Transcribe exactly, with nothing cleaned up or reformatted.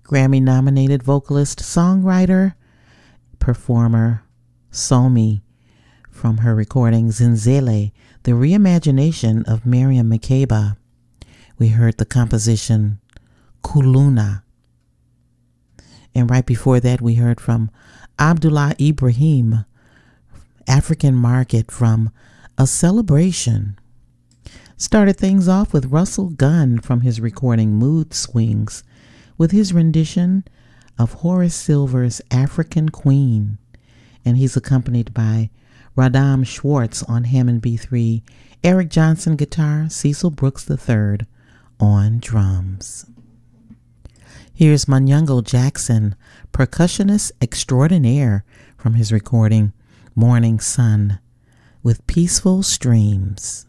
Grammy-nominated vocalist, songwriter, performer Somi from her recording Zenzele, the reimagination of Miriam Makeba. We heard the composition Kuluna. And right before that, we heard from Abdullah Ibrahim, African Market from A Celebration. Started things off with Russell Gunn from his recording Mood Swings with his rendition of Horace Silver's African Queen. And he's accompanied by Radam Schwartz on Hammond B three, Eric Johnson guitar, Cecil Brooks the third on drums. Here's Manyungo Jackson, percussionist extraordinaire from his recording Morning Sun with Peaceful Streams.